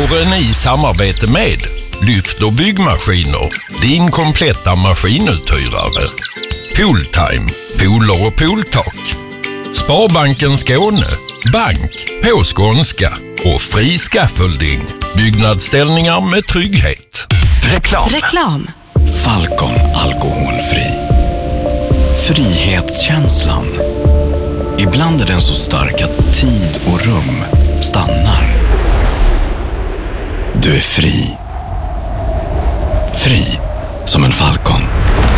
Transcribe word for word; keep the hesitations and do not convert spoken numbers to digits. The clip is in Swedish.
Våren i samarbete med Lyft och byggmaskiner, din kompletta maskinuthyrare. Pooltime, pooler och pooltak. Sparbanken Skåne, bank på skånska. Och Fri Scaffolding, byggnadsställningar med trygghet. Reklam. Reklam. Falcon alkoholfri. Frihetskänslan. Ibland är den så stark att tid och rum stannar. Du är fri. Fri som en falcon.